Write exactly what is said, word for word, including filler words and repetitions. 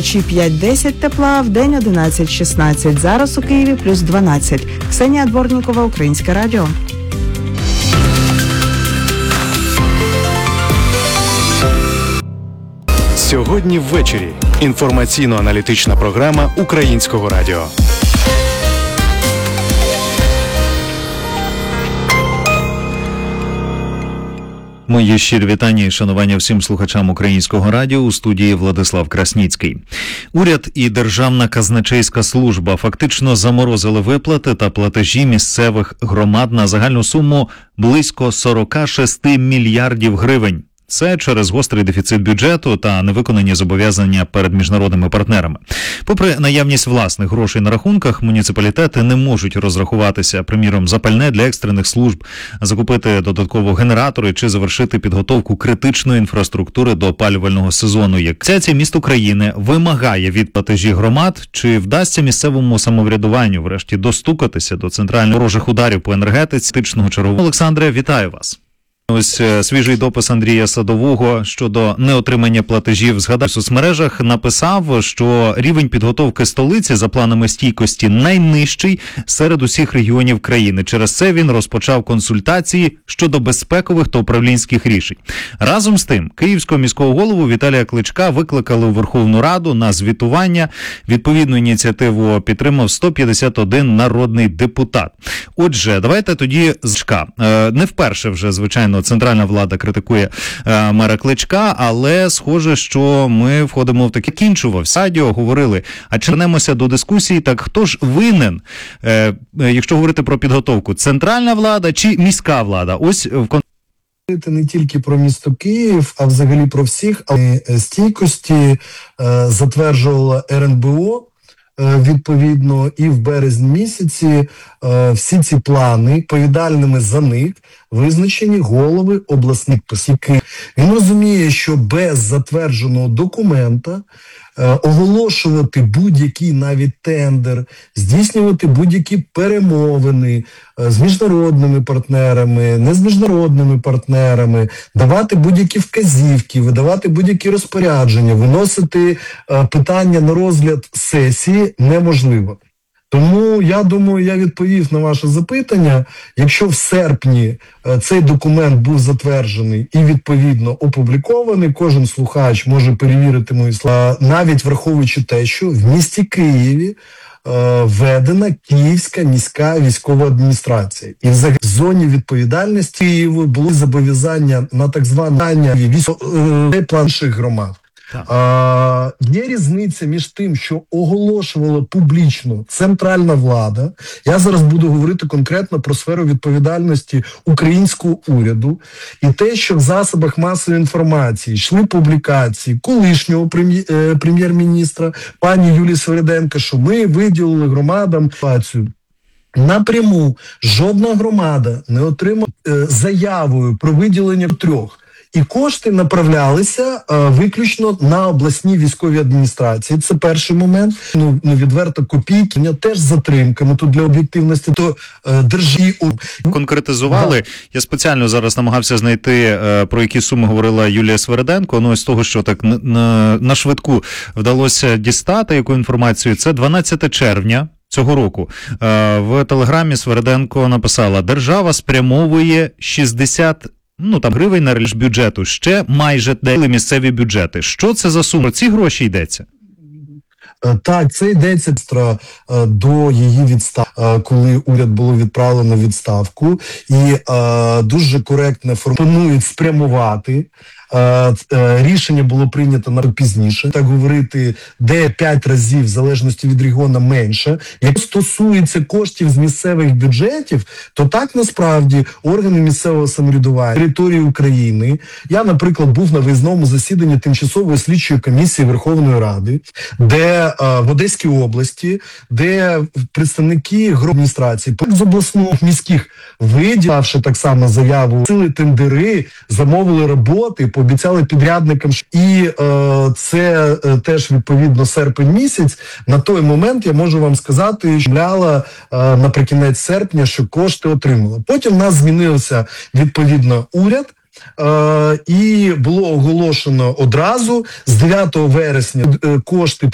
Вночі п'ять-десять тепла, вдень одинадцять-шістнадцять. Зараз у Києві плюс дванадцять. Ксенія Дворнікова, Українське радіо. Сьогодні ввечері. Інформаційно-аналітична програма Українського радіо. Мої щирі вітання і шанування всім слухачам Українського радіо. У студії Владислав Красніцький. Уряд і Державна казначейська служба фактично заморозили виплати та платежі місцевих громад на загальну суму близько сорок шість мільярдів гривень. Це через гострий дефіцит бюджету та невиконані зобов'язання перед міжнародними партнерами. Попри наявність власних грошей на рахунках, муніципалітети не можуть розрахуватися, приміром, за пальне для екстрених служб, закупити додатково генератори чи завершити підготовку критичної інфраструктури до опалювального сезону. Як Асоціація міст України вимагає від платежі громад, чи вдасться місцевому самоврядуванню врешті достукатися до центральних ворожих ударів по енергетиці тичного чергового. Олександре, вітаю вас. Ось свіжий допис Андрія Садового щодо неотримання платежів. Згадав, в соцмережах написав, що рівень підготовки столиці за планами стійкості найнижчий серед усіх регіонів країни. Через це він розпочав консультації щодо безпекових та управлінських рішень. Разом з тим, київського міського голову Віталія Кличка викликали у Верховну Раду на звітування. Відповідну ініціативу підтримав сто п'ятдесят один народний депутат. Отже, давайте тоді з Кличка. Не вперше вже, звичайно, центральна влада критикує е, мера Кличка, але схоже, що ми входимо в таке кінчувався. Радіо говорили, а чернемося до дискусії, так хто ж винен, е, якщо говорити про підготовку, центральна влада чи міська влада? Ось в кон... Не тільки про місто Київ, а взагалі про всіх, але стійкості е, затверджувала ер ен бе о. Відповідно, і в березні місяці е, всі ці плани, відповідальними за них, визначені голови обласних посіків. Він розуміє, що без затвердженого документа е, оголошувати будь-який навіть тендер, здійснювати будь-які перемовини е, з міжнародними партнерами, не з міжнародними партнерами, давати будь-які вказівки, видавати будь-які розпорядження, виносити е, питання на розгляд сесії неможливо. Тому, я думаю, я відповів на ваше запитання. Якщо в серпні е, цей документ був затверджений і, відповідно, опублікований, кожен слухач може перевірити мої слова, навіть враховуючи те, що в місті Києві е, введена Київська міська військова адміністрація. І взагалі в зоні відповідальності Києва були зобов'язання на так зване військових громад. А, є різниця між тим, що оголошувала публічно центральна влада. Я зараз буду говорити конкретно про сферу відповідальності українського уряду. І те, що в засобах масової інформації йшли публікації колишнього прем'єр-міністра пані Юлії Свериденко, що ми виділили громадам працю. Напряму жодна громада не отримала е, заявою про виділення трьох. І кошти направлялися а, виключно на обласні військові адміністрації. Це перший момент. Ну, ну відверто копійки. У теж з затримками тут для об'єктивності. То е, держі... Конкретизували. Да. Я спеціально зараз намагався знайти, е, про які суми говорила Юлія Свериденко. Ну, з того, що так на, на, на швидку вдалося дістати яку інформацію. Це дванадцяте червня. Цього року е, в телеграмі Свериденко написала: «Держава спрямовує шістдесят ну там гривень на реалізацію бюджету, ще майже дали місцеві бюджети». Що це за сума? Ці гроші йдеться? Так, це йдеться до її відставки, коли уряд було відправлено в відставку, і дуже коректно пропонують спрямувати. Рішення було прийнято на пізніше, так говорити, де п'ять разів, в залежності від регіону, менше. Якщо стосується коштів з місцевих бюджетів, то так насправді органи місцевого самоврядування території України. Я, наприклад, був на виїзному засіданні тимчасової слідчої комісії Верховної Ради, де в Одеській області, де представники адміністрації з обласних міських, виділивши так само заяву, сили тендери, замовили роботи, пообіцяли підрядникам. І е, це е, теж, відповідно, серпень місяць. На той момент, я можу вам сказати, що мляла е, наприкінець серпня, що кошти отримали. Потім в нас змінився, відповідно, уряд. Uh, і було оголошено одразу з дев'ятого вересня uh, кошти